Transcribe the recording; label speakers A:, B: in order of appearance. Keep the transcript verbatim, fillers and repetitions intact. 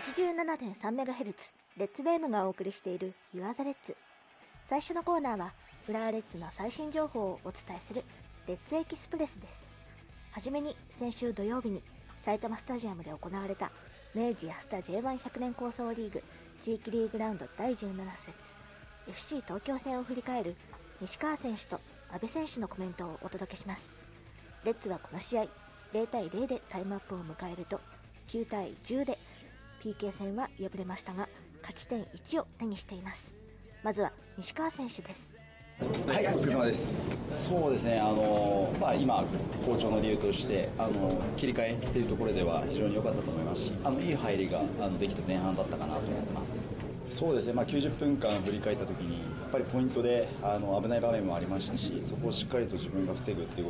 A: ちじゅうななてんさんメガヘルツ レッツベームがお送りしている Your the Reds。最初のコーナーは浦和レッズの最新情報をお伝えするレッツエキスプレスです。はじめに先週土曜日に埼玉スタジアムで行われた明治安田 ジェイワンひゃく 年構想リーグ地域リーグラウンドだいじゅうなな節 エフシー 東京戦を振り返る西川選手と阿部選手のコメントをお届けします。レッズはこの試合ゼロたいゼロでタイムアップを迎えるときゅうたいじゅうで ピーケー 戦は敗れましたが勝ち点いちを手にしています。まずは西川選手です。
B: はい、お疲れ様です。そうですね、あのまあ、今、好調の理由としてあの切り替えというところでは非常に良かったと思いますし、あのいい入りがあのできた前半だったかなと思ってます。そうですね、まあ、きゅうじゅっぷんかん振り返ったときにやっぱりポイントであの危ない場面もありましたし、そこをしっかりと自分が防ぐっていう